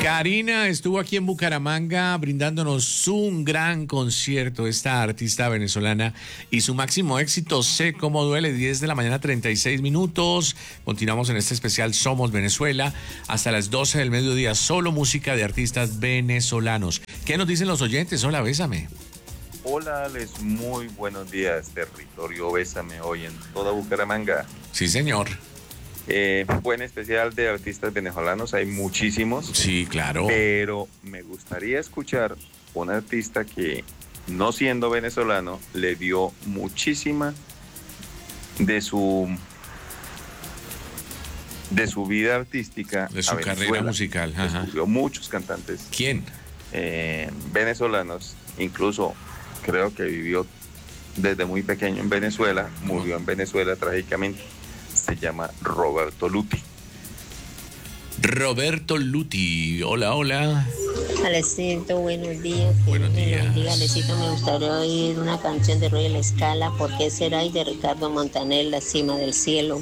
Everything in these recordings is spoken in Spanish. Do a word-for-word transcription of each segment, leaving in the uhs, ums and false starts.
Karina estuvo aquí en Bucaramanga brindándonos un gran concierto, esta artista venezolana y su máximo éxito, Sé Cómo Duele, diez de la mañana, treinta y seis minutos. Continuamos en este especial Somos Venezuela hasta las doce del mediodía, solo música de artistas venezolanos. ¿Qué nos dicen los oyentes? Hola, bésame. Hola, Alex, muy buenos días, territorio Bésame hoy en toda Bucaramanga. Sí, señor. Eh, buen especial de artistas venezolanos, hay muchísimos. Sí, claro. Pero me gustaría escuchar un artista que, no siendo venezolano, le dio muchísima de su de su vida artística, de su carrera musical. Ajá. Descubrió muchos cantantes. ¿Quién? Eh, venezolanos, incluso creo que vivió desde muy pequeño en Venezuela, murió en Venezuela trágicamente. Se llama Roberto Luti. Roberto Luti, hola, hola. Alecito, buenos días. Buenos días. Buenos días, Alecito, me gustaría oír una canción de Roy La Scala, ¿Por qué será? Y de Ricardo Montaner, La Cima del Cielo.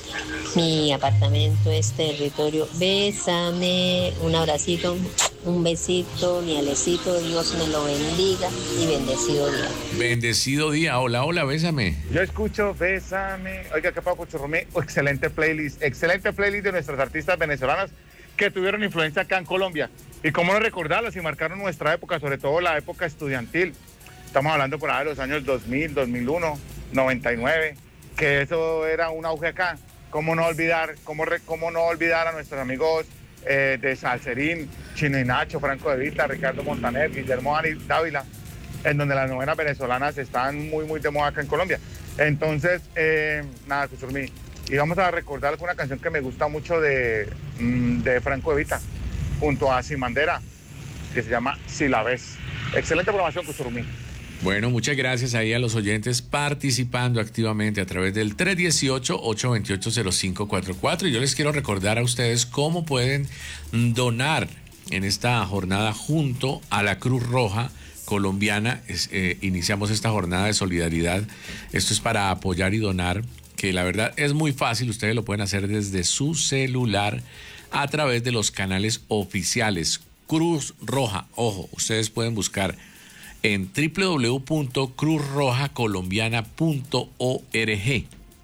Mi apartamento es territorio. Bésame, un abracito, un besito, mi Alecito, Dios me lo bendiga y bendecido día. Bendecido día, hola, hola, bésame. Yo escucho Bésame. Oiga, qué Paco Chorromé, excelente playlist, excelente playlist de nuestras artistas venezolanas que tuvieron influencia acá en Colombia. Y cómo no recordarlas y marcaron nuestra época, sobre todo la época estudiantil. Estamos hablando por ahí de los años dos mil, dos mil uno, noventa y nueve, que eso era un auge acá. Cómo no olvidar, cómo, re, cómo no olvidar a nuestros amigos eh, de Salserín, Chino y Nacho, Franco de Vita, Ricardo Montaner, Guillermo Dávila, en donde las novenas venezolanas están muy, muy de moda acá en Colombia. Entonces, eh, nada, Cuchurmí. Y vamos a recordar una canción que me gusta mucho de, de Franco de Vita, junto a Simandera, que se llama Si la ves. Excelente programación, Cuchurmí. Bueno, muchas gracias ahí a los oyentes participando activamente a través del tres uno ocho, ocho dos ocho, cero cinco cuatro cuatro. Y yo les quiero recordar a ustedes cómo pueden donar en esta jornada junto a la Cruz Roja colombiana. Es, eh, iniciamos esta jornada de solidaridad. Esto es para apoyar y donar, que la verdad es muy fácil. Ustedes lo pueden hacer desde su celular a través de los canales oficiales. Cruz Roja, ojo, ustedes pueden buscar en doble u doble u doble u punto cruz roja colombiana punto org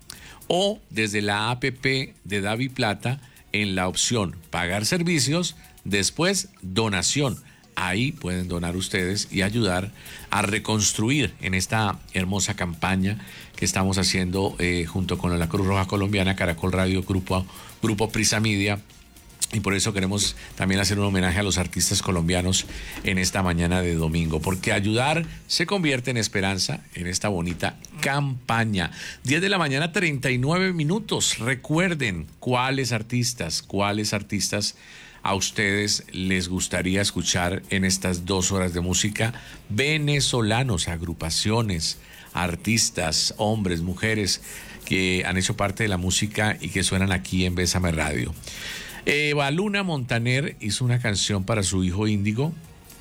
o desde la app de DaviPlata en la opción pagar servicios, después donación. Ahí pueden donar ustedes y ayudar a reconstruir en esta hermosa campaña que estamos haciendo eh, junto con la Cruz Roja Colombiana, Caracol Radio, Grupo, Grupo Prisa Media. Y por eso queremos también hacer un homenaje a los artistas colombianos en esta mañana de domingo, porque ayudar se convierte en esperanza en esta bonita campaña. diez de la mañana, treinta y nueve minutos. Recuerden cuáles artistas, cuáles artistas a ustedes les gustaría escuchar en estas dos horas de música. Venezolanos, agrupaciones, artistas, hombres, mujeres que han hecho parte de la música y que suenan aquí en Bésame Radio. Eva Luna Montaner hizo una canción para su hijo Índigo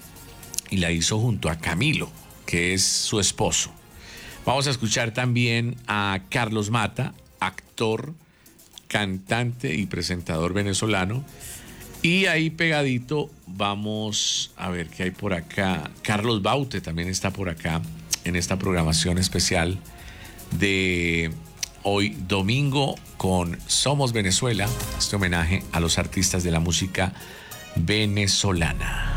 y la hizo junto a Camilo, que es su esposo. Vamos a escuchar también a Carlos Mata, actor, cantante y presentador venezolano. Y ahí pegadito vamos a ver qué hay por acá. Carlos Baute también está por acá en esta programación especial de hoy domingo con Somos Venezuela, este homenaje a los artistas de la música venezolana.